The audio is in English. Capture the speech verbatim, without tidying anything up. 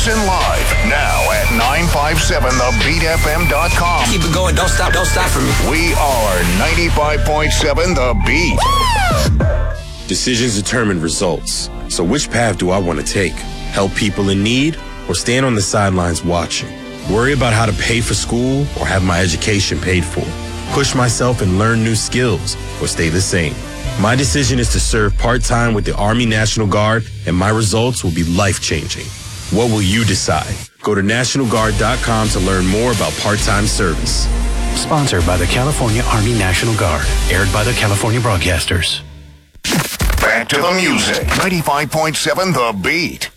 Listen live now at nine five seven the beat f m dot com. Keep it going. Don't stop. Don't stop for me. We are ninety-five point seven The Beat. Decisions determine results. So which path do I want to take? Help people in need or stand on the sidelines watching? Worry about how to pay for school or have my education paid for? Push myself and learn new skills or stay the same? My decision is to serve part-time with the Army National Guard, and my results will be life-changing. What will you decide? Go to national guard dot com to learn more about part-time service. Sponsored by the California Army National Guard. Aired by the California Broadcasters. Back to the music. ninety-five point seven The Beat.